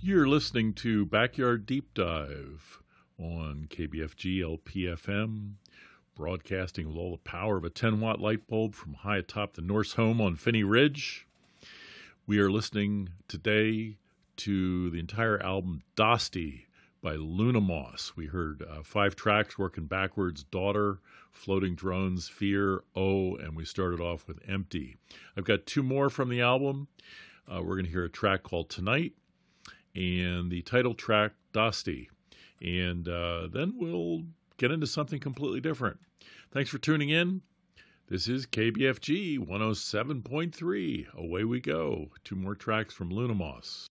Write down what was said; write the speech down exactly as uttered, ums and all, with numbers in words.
You're listening to Backyard Deep Dive on K B F G L P F M, broadcasting with all the power of a ten watt light bulb from high atop the Norse home on Phinney Ridge. We are listening today to the entire album Dosti by Luna Moss. We heard uh, five tracks working backwards: Daughter, Floating Drones, Fear, Oh, and we started off with Empty. I've got two more from the album. Uh, we're going to hear a track called Tonight and the title track, Dosti. And uh, then we'll get into something completely different. Thanks for tuning in. This is K B F G one oh seven point three. Away we go. Two more tracks from Luna Moss.